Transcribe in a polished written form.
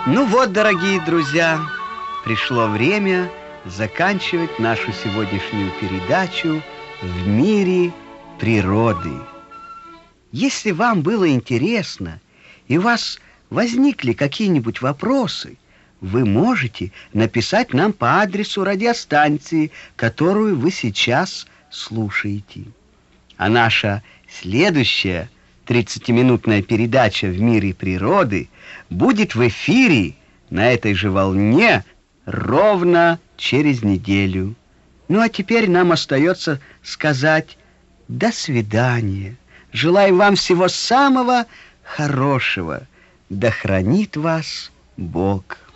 Ну вот, дорогие друзья, пришло время заканчивать нашу сегодняшнюю передачу «В мире природы». Если вам было интересно и у вас возникли какие-нибудь вопросы, вы можете написать нам по адресу радиостанции, которую вы сейчас слушаете. А наша следующая 30-минутная передача «В мире природы» будет в эфире на этой же волне ровно через неделю. Ну а теперь нам остается сказать до свидания. Желаю вам всего самого хорошего. Да хранит вас Бог.